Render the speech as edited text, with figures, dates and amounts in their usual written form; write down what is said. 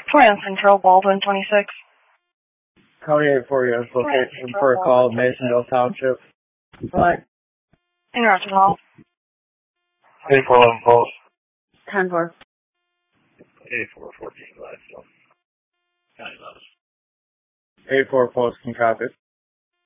20 on Central, Baldwin, 26. County 84 units location for a call, Masonville Township. Fine. Interrupted Hall. 8411 Pulse. 10-4. 8414 Gladstone. County 11. 84 Pulse can copy.